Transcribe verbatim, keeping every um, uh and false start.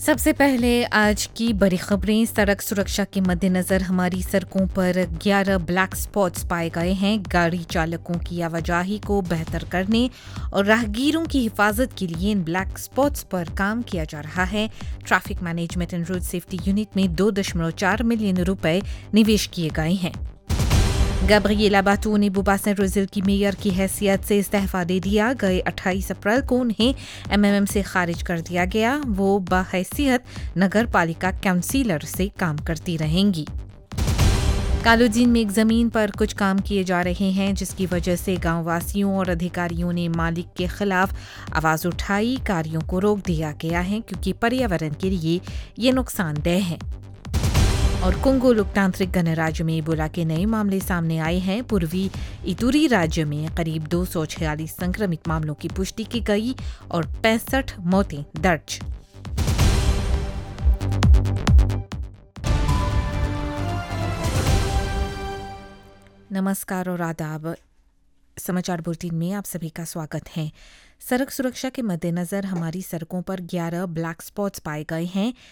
सबसे पहले आज की बड़ी खबरें। सड़क सुरक्षा के मद्देनजर हमारी सड़कों पर ग्यारह ब्लैक स्पॉट्स पाए गए हैं। गाड़ी चालकों की आवाजाही को बेहतर करने और राहगीरों की हिफाजत के लिए इन ब्लैक स्पॉट्स पर काम किया जा रहा है। Traffic management and road safety unit में दो दशमलव चार मिलियन रुपए निवेश किए गए हैं। गैब्रिएला बाटो ने बुबासेन रोजिल की मेयर की हैसियत से इस्तीफा दे दिया। गए अट्ठाईस अप्रैल को उन्हें एमएमएम से खारिज कर दिया गया। वो बहैसियत नगर पालिका काउंसिलर से काम करती रहेंगी। कालोजीन में एक जमीन पर कुछ काम किए जा रहे हैं, जिसकी वजह से गांव वासियों और अधिकारियों ने मालिक के खिलाफ आवाज उठाई। कार्यों को रोक दिया गया है क्योंकि पर्यावरण के लिए ये नुकसानदेह है। और कोंगो लोकतांत्रिक गणराज्य में इबोला के नए मामले सामने आए हैं। पूर्वी इतूरी राज्य में करीब दो सौ छियालीस संक्रमित मामलों की पुष्टि की गई और पैंसठ मौतें दर्ज। नमस्कार और आदाब। समाचार बुलेटिन में आप सभी का स्वागत है। सड़क सुरक्षा के मद्देनजर हमारी सड़कों पर ग्यारह ब्लैक स्पॉट्स पाए गए हैं।